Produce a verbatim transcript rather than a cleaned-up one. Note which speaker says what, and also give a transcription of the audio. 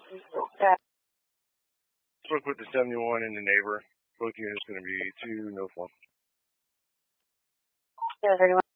Speaker 1: Spoke with the seventy-one and the neighbor. Both units going to be two, no phone.
Speaker 2: Yeah, thirty-one.